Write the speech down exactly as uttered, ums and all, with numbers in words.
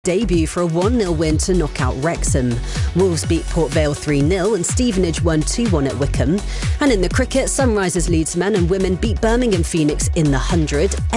Debut for a one nil win to knock out Wrexham. Wolves beat Port Vale three nil and Stevenage won two one at Wycombe. And in the cricket, Sunrisers Leeds men and women beat Birmingham Phoenix in the hundred.